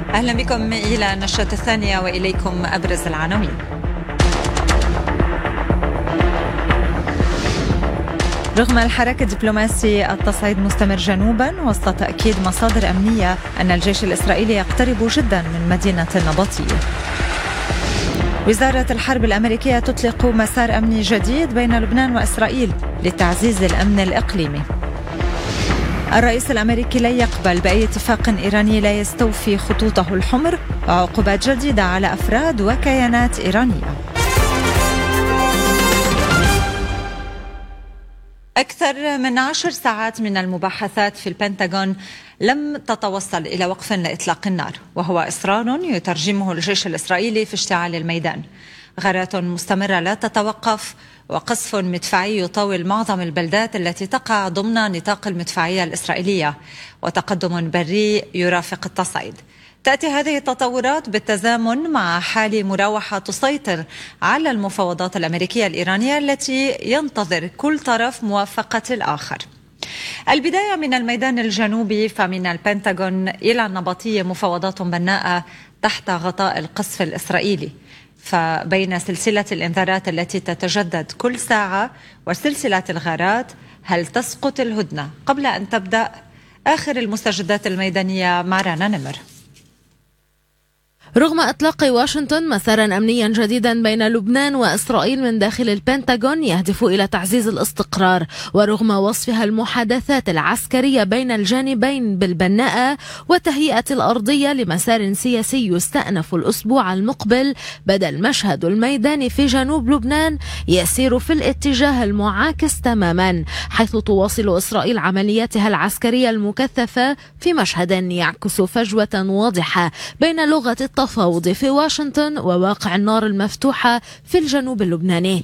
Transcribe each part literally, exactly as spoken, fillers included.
أهلا بكم إلى النشرة الثانية وإليكم أبرز العناوين. رغم الحراك الدبلوماسي التصعيد مستمر جنوبا وسط تأكيد مصادر أمنية أن الجيش الإسرائيلي يقترب جدا من مدينة النبطية. وزارة الحرب الأمريكية تطلق مسار أمني جديد بين لبنان وإسرائيل لتعزيز الأمن الإقليمي. الرئيس الأمريكي لا يقبل بأي اتفاق إيراني لا يستوفي خطوطه الحمر وعقوبات جديدة على أفراد وكيانات إيرانية. أكثر من عشر ساعات من المباحثات في البنتاغون لم تتوصل إلى وقف لإطلاق النار، وهو إصرار يترجمه الجيش الإسرائيلي في اشتعال الميدان. غارات مستمرة لا تتوقف وقصف مدفعي يطاول معظم البلدات التي تقع ضمن نطاق المدفعية الإسرائيلية، وتقدم بري يرافق التصعيد. تأتي هذه التطورات بالتزامن مع حال مراوحة تسيطر على المفاوضات الأمريكية الإيرانية التي ينتظر كل طرف موافقة الآخر. البداية من الميدان الجنوبي، فمن البنتاغون إلى النبطية مفاوضات بناءة تحت غطاء القصف الإسرائيلي، فبين سلسلة الإنذارات التي تتجدد كل ساعة وسلسلة الغارات، هل تسقط الهدنة قبل أن تبدأ؟ آخر المستجدات الميدانية مع رانا نمر. رغم إطلاق واشنطن مسارا أمنيا جديدا بين لبنان وإسرائيل من داخل البنتاغون يهدف إلى تعزيز الاستقرار، ورغم وصفها المحادثات العسكرية بين الجانبين بالبناءة وتهيئة الأرضية لمسار سياسي يستأنف الأسبوع المقبل، بدا المشهد الميداني في جنوب لبنان يسير في الاتجاه المعاكس تماما، حيث تواصل إسرائيل عملياتها العسكرية المكثفة في مشهد يعكس فجوة واضحة بين لغة التفاوض في واشنطن وواقع النار المفتوحة في الجنوب اللبناني.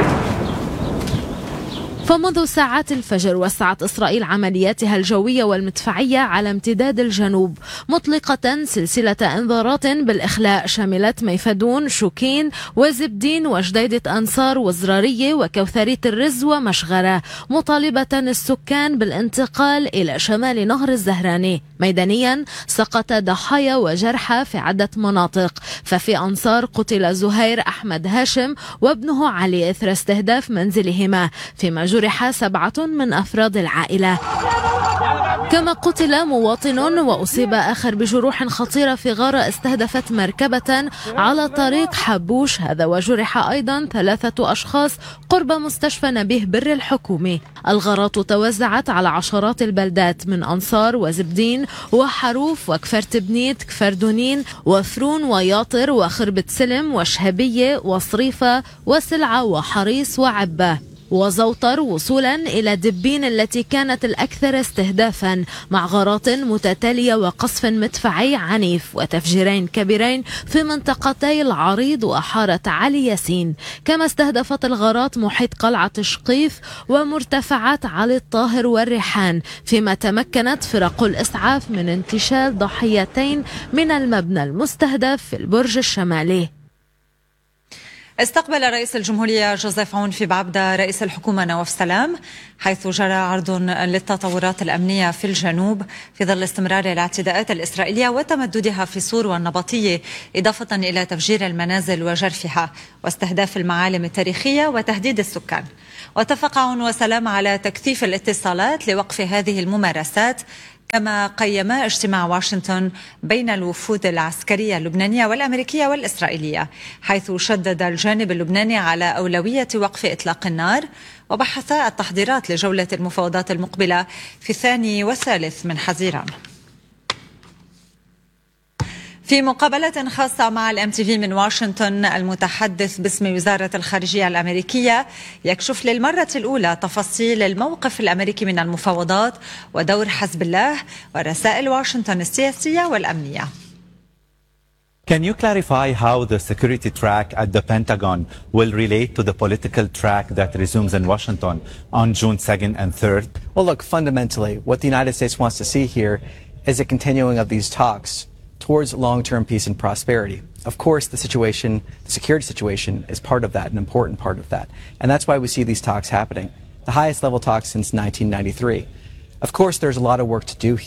فمنذ ساعات الفجر وسعت إسرائيل عملياتها الجوية والمدفعية على امتداد الجنوب، مطلقة سلسلة انذارات بالإخلاء شملت ميفدون، شوكين وزبدين وجديدة أنصار وزرارية وكوثرية الرز ومشغرة، مطالبة السكان بالانتقال إلى شمال نهر الزهراني. ميدانيا سقط ضحايا وجرحى في عدة مناطق، ففي أنصار قتل زهير أحمد هاشم وابنه علي إثر استهداف منزلهما، فيما جرح سبعة من أفراد العائلة. كما قتل مواطن وأصيب آخر بجروح خطيرة في غارة استهدفت مركبة على طريق حبوش هذا، وجرح أيضا ثلاثة أشخاص قرب مستشفى نبيه بر الحكومي. الغارات توزعت على عشرات البلدات من أنصار وزبدين وحروف وكفر تبنيت، كفر دونين وفرون وياطر وخربة سلم وشهبية وصريفة وسلعة وحريص وعبة وزوطر، وصولا إلى دبين التي كانت الأكثر استهدافا، مع غارات متتالية وقصف مدفعي عنيف وتفجيرين كبيرين في منطقتي العريض وحارة علي ياسين. كما استهدفت الغارات محيط قلعة شقيف ومرتفعات علي الطاهر والريحان، فيما تمكنت فرق الإسعاف من انتشال ضحيتين من المبنى المستهدف في البرج الشمالي. استقبل رئيس الجمهورية جوزيف عون في بعبدة رئيس الحكومة نواف سلام، حيث جرى عرض للتطورات الأمنية في الجنوب في ظل استمرار الاعتداءات الإسرائيلية وتمددها في صور والنبطية، إضافة إلى تفجير المنازل وجرفها واستهداف المعالم التاريخية وتهديد السكان. واتفق عون وسلام على تكثيف الاتصالات لوقف هذه الممارسات، كما قيم اجتماع واشنطن بين الوفود العسكرية اللبنانية والأمريكية والإسرائيلية، حيث شدد الجانب اللبناني على أولوية وقف إطلاق النار، وبحث التحضيرات لجولة المفاوضات المقبلة في الثاني والثالث من حزيران. في مقابلة خاصة مع الام تي في من واشنطن، المتحدث باسم وزارة الخارجية الأمريكية يكشف للمرة الأولى تفاصيل الموقف الأمريكي من المفاوضات ودور حزب الله ورسائل واشنطن السياسية والأمنية. Can you clarify how the security track at the Pentagon will relate to the political track that resumes in Washington on June second and third? Well, look, fundamentally, what the United States wants to see here is a continuing of these talks towards long-term peace and prosperity. Of course, the situation, the security situation is part of that, an important part of that. And that's why we see these talks happening, the highest level talks since nineteen ninety-three. Of course, there's a lot of work to do here.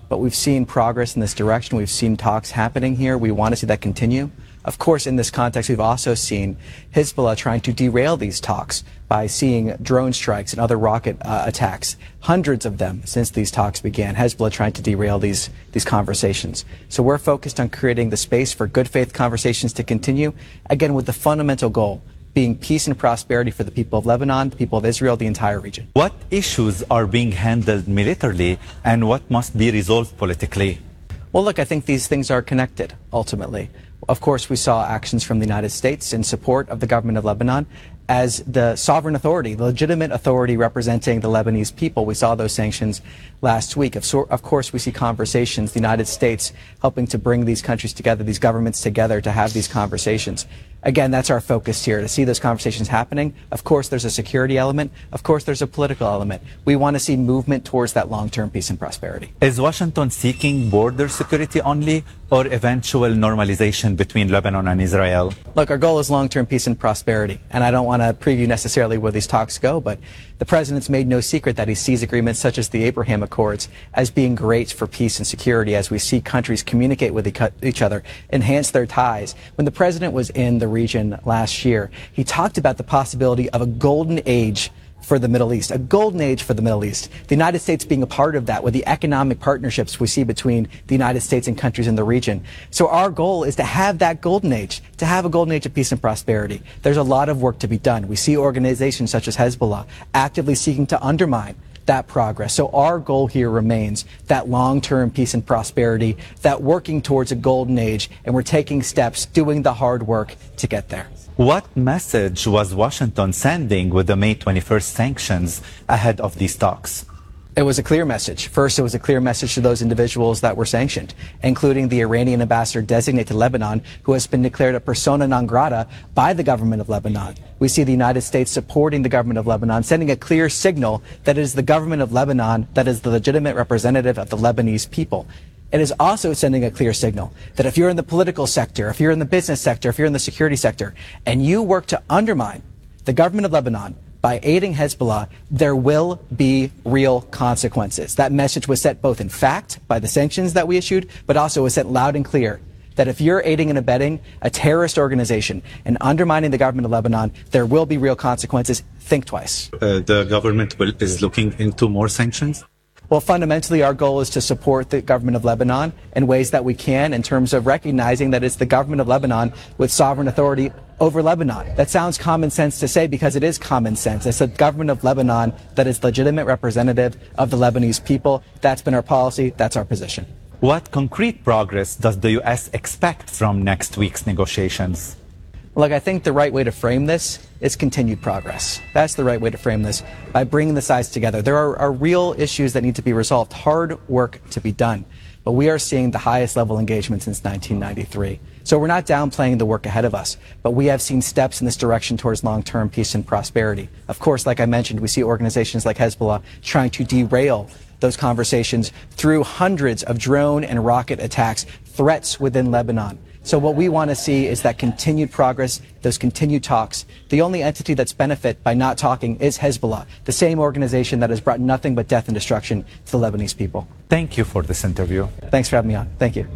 but we've seen progress in this direction. We've seen talks happening here. We want to see that continue. Of course, in this context, we've also seen Hezbollah trying to derail these talks by seeing drone strikes and other rocket uh, attacks, hundreds of them since these talks began. Hezbollah trying to derail these, these conversations. So we're focused on creating the space for good faith conversations to continue, again, with the fundamental goal being peace and prosperity for the people of Lebanon, the people of Israel, the entire region. What issues are being handled militarily and what must be resolved politically? Well, look, I think these things are connected, ultimately. Of course, we saw actions from the United States in support of the government of Lebanon as the sovereign authority, the legitimate authority representing the Lebanese people. We saw those sanctions last week. Of, so, of course, we see conversations, the United States helping to bring these countries together, these governments together to have these conversations. Again, that's our focus here, to see those conversations happening. Of course, there's a security element. Of course, there's a political element. We want to see movement towards that long-term peace and prosperity. Is Washington seeking border security only or eventual normalization between Lebanon and Israel? Look, our goal is long-term peace and prosperity, and I don't want to preview necessarily where these talks go, but the president's made no secret that he sees agreements such as the Abraham Accords as being great for peace and security as we see countries communicate with each other, enhance their ties. When the president was in the region last year, he talked about the possibility of a golden age for the Middle East, a golden age for the Middle East. The United States being a part of that with the economic partnerships we see between the United States and countries in the region. So our goal is to have that golden age, to have a golden age of peace and prosperity. There's a lot of work to be done. We see organizations such as Hezbollah actively seeking to undermine that progress. So our goal here remains that long-term peace and prosperity, that working towards a golden age, and we're taking steps, doing the hard work to get there. What message was Washington sending with the May twenty-first sanctions ahead of these talks? It was a clear message. First, it was a clear message to those individuals that were sanctioned, including the Iranian ambassador designate to Lebanon, who has been declared a persona non grata by the government of Lebanon. We see the United States supporting the government of Lebanon, sending a clear signal that it is the government of Lebanon that is the legitimate representative of the Lebanese people. It is also sending a clear signal that if you're in the political sector, if you're in the business sector, if you're in the security sector, and you work to undermine the government of Lebanon by aiding Hezbollah, there will be real consequences. That message was set both in fact by the sanctions that we issued, but also was set loud and clear that if you're aiding and abetting a terrorist organization and undermining the government of Lebanon, there will be real consequences. Think twice. Uh, the government will, is looking into more sanctions? Well, fundamentally, our goal is to support the government of Lebanon in ways that we can in terms of recognizing that it's the government of Lebanon with sovereign authority over Lebanon. That sounds common sense to say because it is common sense. It's the government of Lebanon that is legitimate representative of the Lebanese people. That's been our policy. That's our position. What concrete progress does the U S expect from next week's negotiations? Look, I think the right way to frame this is continued progress. That's the right way to frame this, by bringing the sides together. There are, are real issues that need to be resolved, hard work to be done. But we are seeing the highest level engagement since nineteen ninety-three. So we're not downplaying the work ahead of us, but we have seen steps in this direction towards long-term peace and prosperity. Of course, like I mentioned, we see organizations like Hezbollah trying to derail those conversations through hundreds of drone and rocket attacks, threats within Lebanon. So what we want to see is that continued progress, those continued talks. The only entity that's benefit by not talking is Hezbollah, the same organization that has brought nothing but death and destruction to the Lebanese people. Thank you for this interview. Thanks for having me on. Thank you.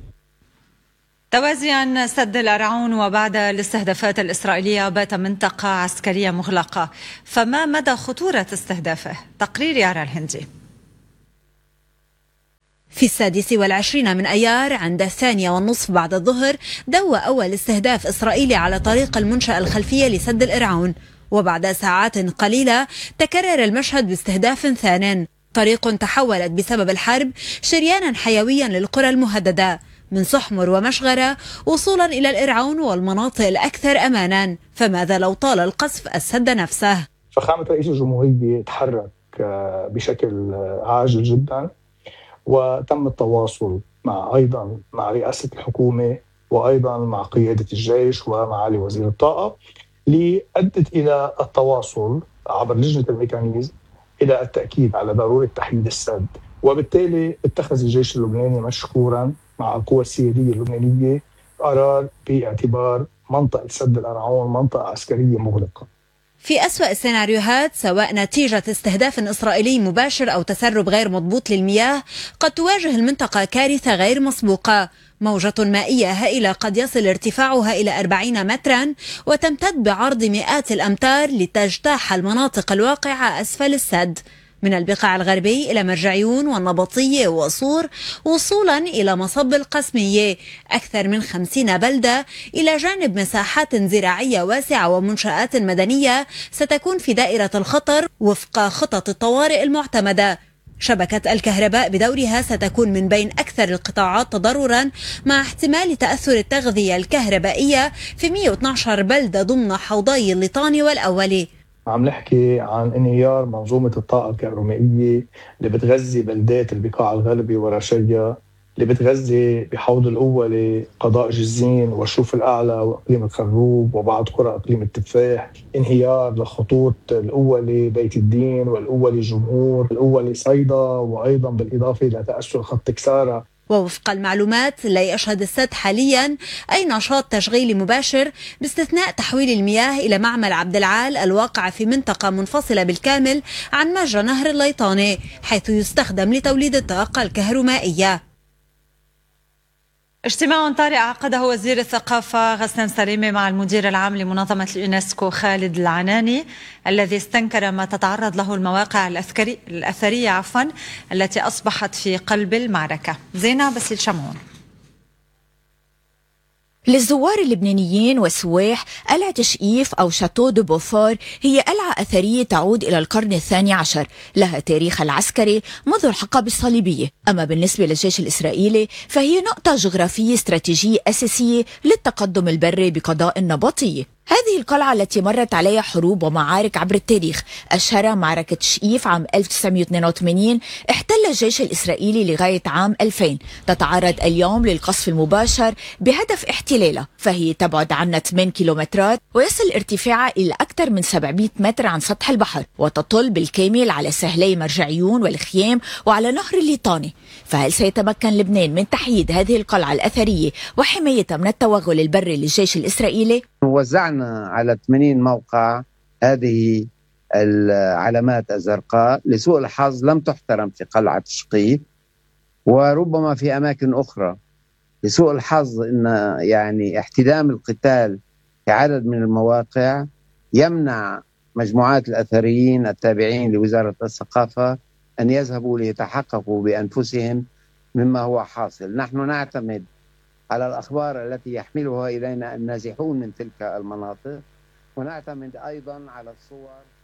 توازيا سد الأرعون وبعد الاستهدافات الإسرائيلية بات منطقة عسكرية مغلقة، فما مدى خطورة استهدافه؟ تقرير يارا الهندي. في السادس والعشرين من أيار عند الثانية والنصف بعد الظهر دوى أول استهداف إسرائيلي على طريق المنشأة الخلفية لسد الإرعون، وبعد ساعات قليلة تكرر المشهد باستهداف ثان. طريق تحولت بسبب الحرب شريانا حيويا للقرى المهددة من سحمر ومشغرة وصولا إلى الإرعون والمناطق الأكثر أمانا. فماذا لو طال القصف السد نفسه؟ فخامة رئيس الجمهورية تحرك بشكل عاجل جدا، وتم التواصل مع أيضا مع رئاسة الحكومة وأيضا مع قيادة الجيش ومعالي وزير الطاقة، لأدت إلى التواصل عبر لجنة الميكانيزم إلى التأكيد على ضرورة تحديد السد. وبالتالي اتخذ الجيش اللبناني مشكورا مع القوى السيادية اللبنانية قرار باعتبار منطقة سد الأرعون منطقة عسكرية مغلقة. في أسوأ السيناريوهات، سواء نتيجة استهداف إسرائيلي مباشر أو تسرب غير مضبوط للمياه، قد تواجه المنطقة كارثة غير مسبوقة. موجة مائية هائلة قد يصل ارتفاعها إلى أربعين مترا وتمتد بعرض مئات الأمتار لتجتاح المناطق الواقعة أسفل السد، من البقاع الغربي إلى مرجعيون والنبطية وصور، وصولا إلى مصب القسمية. أكثر من خمسين بلدة، إلى جانب مساحات زراعية واسعة ومنشآت مدنية ستكون في دائرة الخطر وفق خطط الطوارئ المعتمدة. شبكة الكهرباء بدورها ستكون من بين أكثر القطاعات تضررا، مع احتمال تأثر التغذية الكهربائية في مئة واثني عشر بلدة ضمن حوضي الليطاني والأولي. عم نحكي عن انهيار منظومة الطاقة الكهرومائية اللي بتغذي بلدات البقاع الغربي ورشيا، اللي بتغذي بحوض الأولي قضاء جزين والشوف الأعلى وإقليم الخروب وبعض قرى إقليم التفاح. انهيار لخطوط الأولي بيت الدين والأولي جمهور، الأولي صيدا، وأيضا بالإضافة إلى تأثر خط كسارة. ووفق المعلومات لا يشهد السد حاليا أي نشاط تشغيلي مباشر، باستثناء تحويل المياه إلى معمل عبد العال الواقع في منطقة منفصلة بالكامل عن مجرى نهر الليطاني، حيث يستخدم لتوليد الطاقة الكهرومائية. اجتماع طارئ عقده وزير الثقافة غسان سليمة مع المدير العام لمنظمة اليونسكو خالد العناني، الذي استنكر ما تتعرض له المواقع الأثرية عفوا التي أصبحت في قلب المعركة. زينة بسيل شمعون. للزوار اللبنانيين والسواح، قلعة شقيف أو شاتو دو بوفور هي قلعة أثرية تعود إلى القرن الثاني عشر، لها تاريخ العسكري منذ الحقبة الصليبية. أما بالنسبة للجيش الإسرائيلي فهي نقطة جغرافية استراتيجية أساسية للتقدم البري بقضاء النبطية. هذه القلعة التي مرت عليها حروب ومعارك عبر التاريخ، أشهرها معركة شقيف عام ألف وتسعمئة واثنين وثمانين احتل الجيش الإسرائيلي لغاية عام ألفين، تتعرض اليوم للقصف المباشر بهدف احتلالها، فهي تبعد عنا ثمانية كيلومترات ويصل ارتفاعها إلى أكثر من سبعمئة متر عن سطح البحر، وتطل بالكامل على سهلي مرجعيون والخيام وعلى نهر الليطاني. فهل سيتمكن لبنان من تحييد هذه القلعة الأثرية وحمايتها من التوغل البري للجيش الإسرائيلي؟ وزعنا على ثمانين موقع هذه العلامات الزرقاء. لسوء الحظ لم تحترم في قلعة شقيف، وربما في أماكن أخرى. لسوء الحظ أن يعني احتدام القتال في عدد من المواقع يمنع مجموعات الأثريين التابعين لوزارة الثقافة أن يذهبوا ليتحققوا بأنفسهم مما هو حاصل. نحن نعتمد على الأخبار التي يحملها إلينا النازحون من تلك المناطق، ونعتمد أيضا على الصور